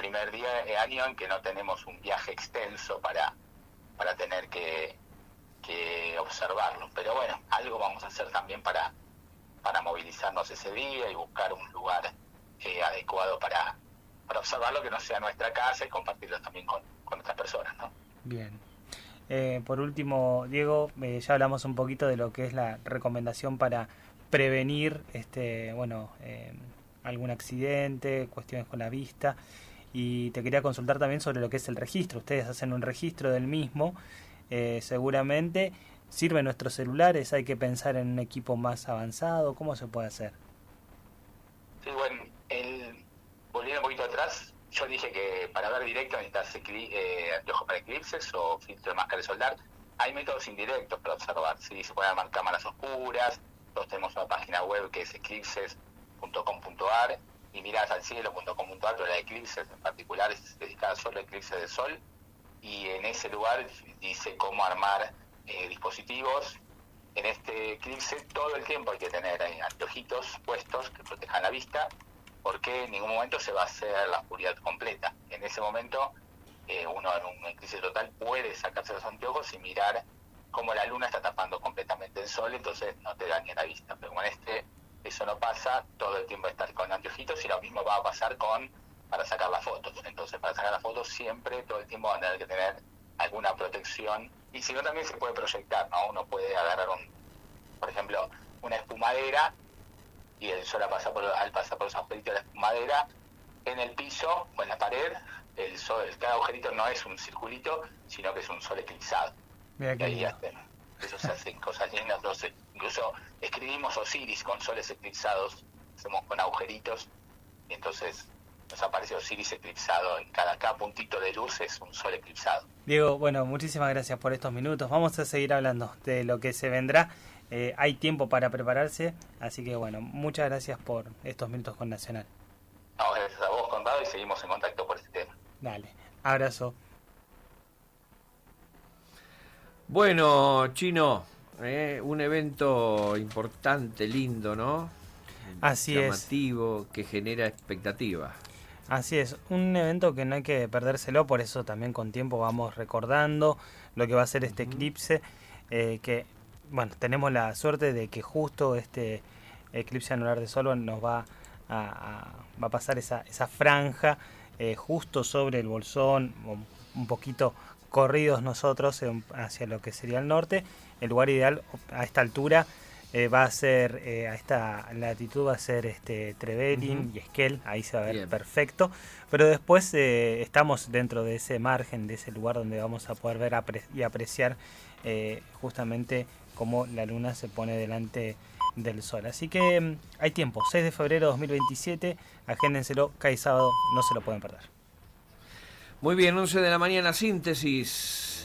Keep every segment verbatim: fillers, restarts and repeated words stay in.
primer día de año en que no tenemos un viaje extenso para, para tener que, que observarlo. Pero bueno, algo vamos a hacer también para, para movilizarnos ese día y buscar un lugar eh, adecuado para, para observarlo, que no sea nuestra casa, y compartirlo también con, con otras personas, ¿no? Bien. Eh, por último, Diego, eh, ya hablamos un poquito de lo que es la recomendación para prevenir este, bueno, eh, algún accidente, cuestiones con la vista, y te quería consultar también sobre lo que es el registro. Ustedes hacen un registro del mismo, eh, seguramente. ¿Sirven nuestros celulares? ¿Hay que pensar en un equipo más avanzado? ¿Cómo se puede hacer? Sí, bueno, el, volviendo un poquito atrás, yo dije que para ver directo necesitas eh, anteojos para eclipses o filtro de máscara de soldar. Hay métodos indirectos para observar, ¿sí? Se pueden armar cámaras oscuras. Nosotros tenemos una página web que es eclipses punto com punto a r y mirás al cielo punto com punto a r, pero la de eclipses en particular es dedicada solo a eclipses de sol, y en ese lugar dice cómo armar eh, dispositivos. En este eclipse todo el tiempo hay que tener eh, anteojitos puestos que protejan la vista, porque en ningún momento se va a hacer la oscuridad completa. En ese momento eh, uno en un eclipse total puede sacarse los anteojos y mirar cómo la luna está tapando completamente el sol, entonces no te daña la vista. Pero con este eso no pasa, todo el tiempo estar con anteojitos, y lo mismo va a pasar con para sacar las fotos. Entonces para sacar las fotos siempre, todo el tiempo van a tener que tener alguna protección, y si no también se puede proyectar, ¿no? Uno puede agarrar un, por ejemplo, una espumadera, y el sol al pasar por, al pasar por los agujeritos de la espumadera en el piso o en la pared, el sol, cada agujerito no es un circulito, sino que es un sol eclipsado. Mira y ahí hacen, eso se hacen cosas lindas. Entonces, incluso escribimos Osiris con soles eclipsados, hacemos con agujeritos, y entonces nos aparece Osiris eclipsado. En cada, cada puntito de luz es un sol eclipsado. Diego, bueno, muchísimas gracias por estos minutos. Vamos a seguir hablando de lo que se vendrá. Eh, hay tiempo para prepararse, así que bueno, muchas gracias por estos minutos con Nacional. No, gracias a vos, Contado, y seguimos en contacto por este tema. Dale, abrazo. Bueno, Chino, eh, un evento importante, lindo, ¿no? Así Llamativo, es. Que genera expectativa. Así es, un evento que no hay que perdérselo, por eso también con tiempo vamos recordando lo que va a ser este uh-huh. eclipse, eh, que, bueno, tenemos la suerte de que justo este eclipse anular de sol nos va a, a, va a pasar esa, esa franja eh, justo sobre el Bolsón, un poquito corridos nosotros eh, hacia lo que sería el norte. El lugar ideal a esta altura Eh, va a ser, eh, a esta latitud va a ser este Trevelin uh-huh. y Esquel, ahí se va a ver Bien. perfecto, pero después eh, estamos dentro de ese margen, de ese lugar donde vamos a poder ver apre- y apreciar eh, justamente cómo la luna se pone delante del sol. Así que eh, hay tiempo, seis de febrero de dos mil veintisiete, agéndenselo, cae sábado, no se lo pueden perder. Muy bien, once de la mañana, síntesis.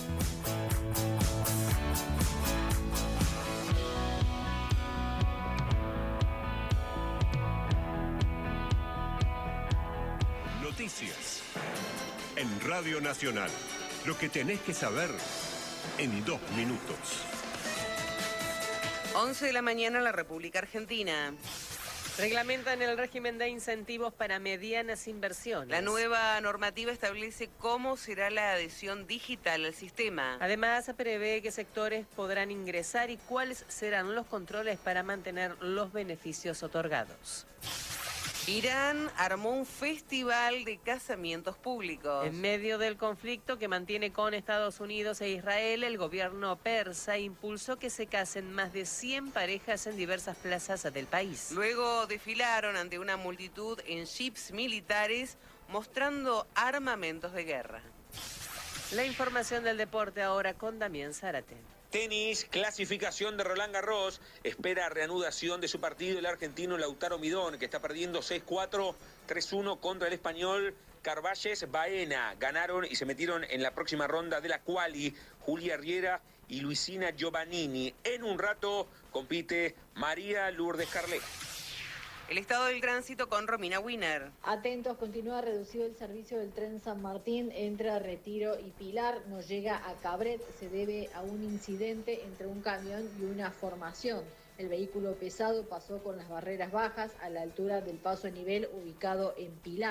Noticias en Radio Nacional. Lo que tenés que saber en dos minutos. once de la mañana, la República Argentina. Reglamentan el régimen de incentivos para medianas inversiones. La nueva normativa establece cómo será la adhesión digital al sistema. Además, prevé qué sectores podrán ingresar y cuáles serán los controles para mantener los beneficios otorgados. Irán armó un festival de casamientos públicos. En medio del conflicto que mantiene con Estados Unidos e Israel, el gobierno persa impulsó que se casen más de cien parejas en diversas plazas del país. Luego desfilaron ante una multitud en jeeps militares mostrando armamentos de guerra. La información del deporte ahora con Damián Zárate. Tenis, clasificación de Roland Garros, espera reanudación de su partido el argentino Lautaro Midón, que está perdiendo seis cuatro, tres uno contra el español Carvalles Baena. Ganaron y se metieron en la próxima ronda de la quali Julia Riera y Luisina Giovannini. En un rato compite María Lourdes Carlet. El estado del tránsito con Romina Wiener. Atentos, continúa reducido el servicio del tren San Martín entre Retiro y Pilar. No llega a Cabret, se debe a un incidente entre un camión y una formación. El vehículo pesado pasó con las barreras bajas a la altura del paso a nivel ubicado en Pilar.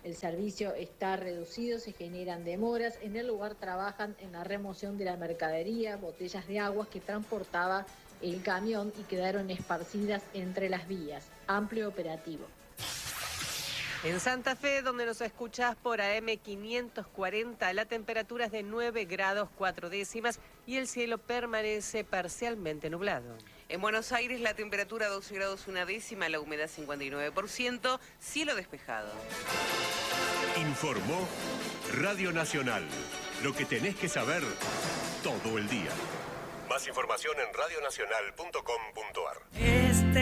El servicio está reducido, se generan demoras. En el lugar trabajan en la remoción de la mercadería, botellas de agua que transportaba el camión y quedaron esparcidas entre las vías. Amplio operativo. En Santa Fe, donde nos escuchás por A M quinientos cuarenta, la temperatura es de nueve grados cuatro décimas y el cielo permanece parcialmente nublado. En Buenos Aires la temperatura doce grados una décima, la humedad cincuenta y nueve por ciento, cielo despejado. Informó Radio Nacional. Lo que tenés que saber todo el día. Más información en radionacional punto com punto ar.